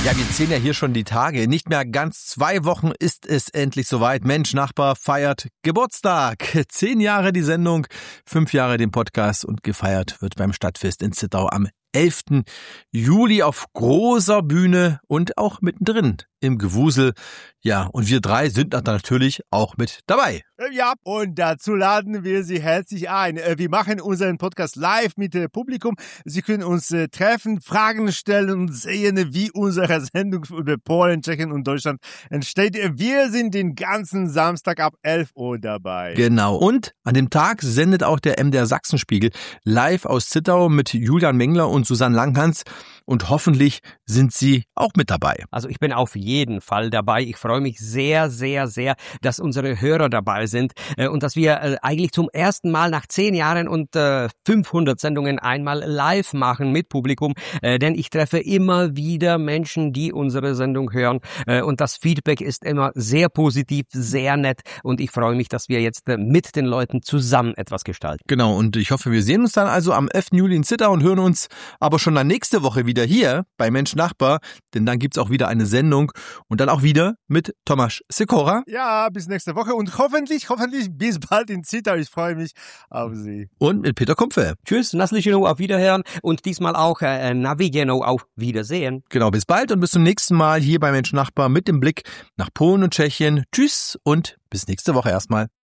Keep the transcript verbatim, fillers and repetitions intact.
Ja, wir zählen ja hier schon die Tage. Nicht mehr ganz zwei Wochen ist es endlich soweit. Mensch, Nachbar feiert Geburtstag. Zehn Jahre die Sendung, fünf Jahre den Podcast und gefeiert wird beim Stadtfest in Zittau am elften Juli auf großer Bühne und auch mittendrin im Gewusel. Ja, und wir drei sind natürlich auch mit dabei. Ja, und dazu laden wir Sie herzlich ein. Wir machen unseren Podcast live mit dem Publikum. Sie können uns treffen, Fragen stellen und sehen, wie unsere Sendung über Polen, Tschechien und Deutschland entsteht. Wir sind den ganzen Samstag ab elf Uhr dabei. Genau. Und an dem Tag sendet auch der M D R Sachsenspiegel live aus Zittau mit Julian Mengler und Susanne Langhans. Und hoffentlich sind Sie auch mit dabei. Also ich bin auf jeden Fall dabei. Ich freue mich sehr, sehr, sehr, dass unsere Hörer dabei sind äh, und dass wir äh, eigentlich zum ersten Mal nach zehn Jahren und äh, fünfhundert Sendungen einmal live machen mit Publikum. Äh, denn ich treffe immer wieder Menschen, die unsere Sendung hören. Äh, und das Feedback ist immer sehr positiv, sehr nett. Und ich freue mich, dass wir jetzt äh, mit den Leuten zusammen etwas gestalten. Genau, und ich hoffe, wir sehen uns dann also am elften Juli in Zittau und hören uns aber schon dann nächste Woche wieder hier bei Mensch Nachbar, denn dann gibt's auch wieder eine Sendung und dann auch wieder mit Tomasz Sikora. Ja, bis nächste Woche und hoffentlich, hoffentlich bis bald in Zittau. Ich freue mich auf Sie. Und mit Peter Kumpfe. Tschüss, naslyšenou, auf Wiederhören und diesmal auch äh, na viděnou, auf Wiedersehen. Genau, bis bald und bis zum nächsten Mal hier bei Mensch Nachbar mit dem Blick nach Polen und Tschechien. Tschüss und bis nächste Woche erstmal.